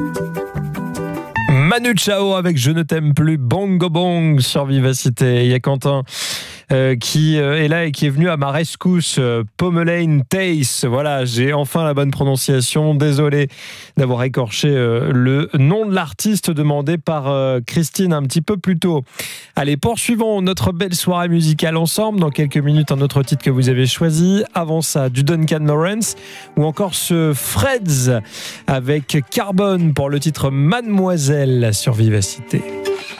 Manu Chao avec Je ne t'aime plus, Bongo Bong sur Vivacité. Il y a Quentin qui est là et qui est venu à ma rescousse. Pomelaine Tace, voilà, j'ai enfin la bonne prononciation. Désolé d'avoir écorché le nom de l'artiste demandé par Christine un petit peu plus tôt. Allez, poursuivons notre belle soirée musicale ensemble. Dans quelques minutes, un autre titre que vous avez choisi. Avant ça, du Duncan Lawrence ou encore ce Freds avec Carbone pour le titre Mademoiselle sur Vivacité.